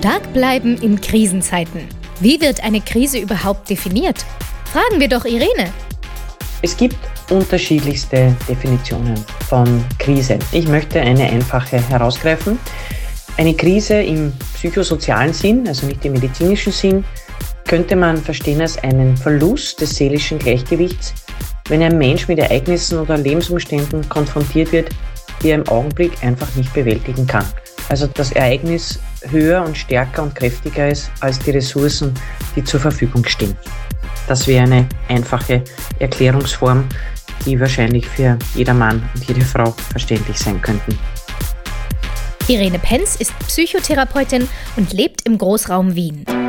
Stark bleiben in Krisenzeiten. Wie wird eine Krise überhaupt definiert? Fragen wir doch Irene. Es gibt unterschiedlichste Definitionen von Krise. Ich möchte eine einfache herausgreifen. Eine Krise im psychosozialen Sinn, also nicht im medizinischen Sinn, könnte man verstehen als einen Verlust des seelischen Gleichgewichts, wenn ein Mensch mit Ereignissen oder Lebensumständen konfrontiert wird, die er im Augenblick einfach nicht bewältigen kann. Also das Ereignis höher und stärker und kräftiger ist als die Ressourcen, die zur Verfügung stehen. Das wäre eine einfache Erklärungsform, die wahrscheinlich für jeder Mann und jede Frau verständlich sein könnten. Irene Penz ist Psychotherapeutin und lebt im Großraum Wien.